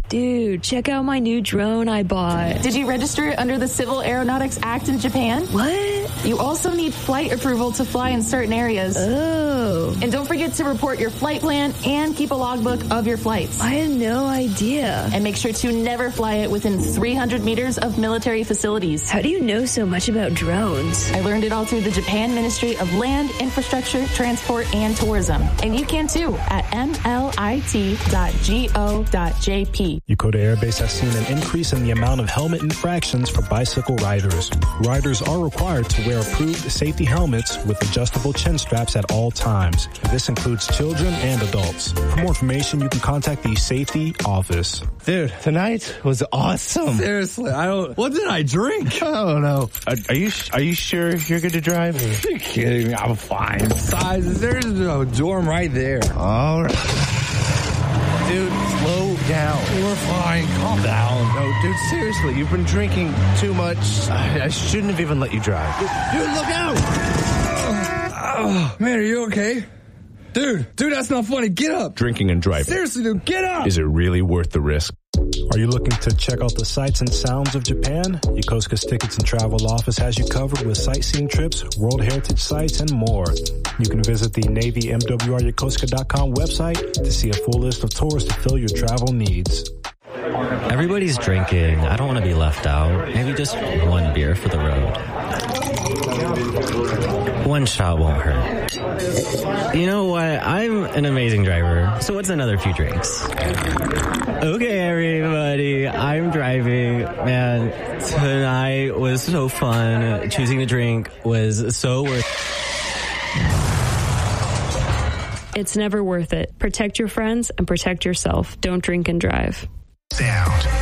Dude, check out my new drone I bought. Did you register it under the Civil Aeronautics Act in Japan? What? You also need flight approval to fly in certain areas. Oh. And don't forget to report your flight plan and keep a logbook of your flights. I had no idea. And make sure to never fly it within 300 meters of military facilities. How do you know so much about drones? I learned it all through the Japan Ministry of Land, Infrastructure, Transport, and Tourism. And you can too at mlit.go.jp. Yokota Air Base has seen an increase in the amount of helmet infractions for bicycle riders. Riders are required to wear approved safety helmets with adjustable chin straps at all times. This includes children and adults. For more information, you can contact the safety office. Dude, tonight was awesome. Seriously, what did I drink? I don't know. Are you sure you're good to drive? Are you kidding me? I'm fine. Besides, there's a dorm right there. All right. Dude, slow down. We're fine. Calm down. No, dude, seriously, you've been drinking too much. I shouldn't have even let you drive. Dude, look out! Oh, man, are you okay? Dude, that's not funny. Get up. Drinking and driving. Seriously, dude, get up. Is it really worth the risk? Are you looking to check out the sights and sounds of Japan? Yokosuka's Tickets and Travel Office has you covered with sightseeing trips, World Heritage sites, and more. You can visit the NavyMWRYokosuka.com website to see a full list of tours to fill your travel needs. Everybody's drinking. I don't want to be left out. Maybe just one beer for the road. One shot won't hurt. You know what? I'm an amazing driver, so what's another few drinks? Okay, everybody, I'm driving. Man, tonight was so fun. Choosing to drink was so worth it. It's never worth it. Protect your friends and protect yourself. Don't drink and drive. Sound.